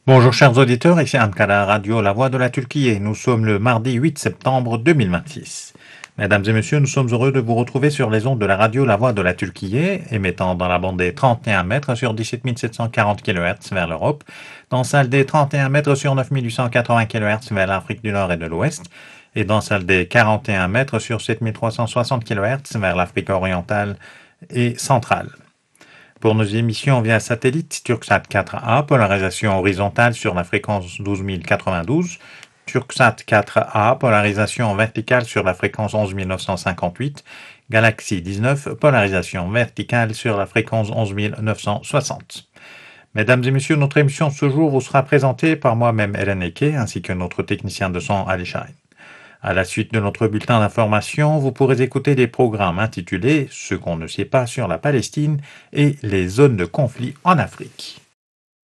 Bonjour chers auditeurs, ici Ankara Radio, la voix de la Turquie. Nous sommes le mardi 8 septembre 2026. Mesdames et messieurs, nous sommes heureux de vous retrouver sur les ondes de la radio La Voix de la Turquie, émettant dans la bande des 31 mètres sur 17 740 kHz vers l'Europe, dans celle des 31 mètres sur 9 880 kHz vers l'Afrique du Nord et de l'Ouest, et dans celle des 41 mètres sur 7 360 kHz vers l'Afrique orientale et centrale. Pour nos émissions via satellite, Turksat 4A, polarisation horizontale sur la fréquence 12 092, Turksat 4A, polarisation verticale sur la fréquence 11 958, Galaxy 19, polarisation verticale sur la fréquence 11 960. Mesdames et messieurs, notre émission ce jour vous sera présentée par moi-même, Eren Eke, ainsi que notre technicien de son, Ali Shine. À la suite de notre bulletin d'information, vous pourrez écouter des programmes intitulés « Ce qu'on ne sait pas sur la Palestine et les zones de conflit en Afrique ».